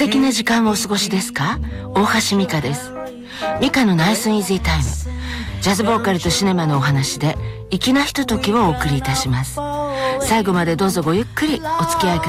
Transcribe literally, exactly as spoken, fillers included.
敵な時間をお過ごしですか？大橋美香です。美香のナイスイージータイム。ジャズボーカルとシネマのお話で粋なひとときをお送りいたします。最後までどうぞごゆっくりお付き合いください。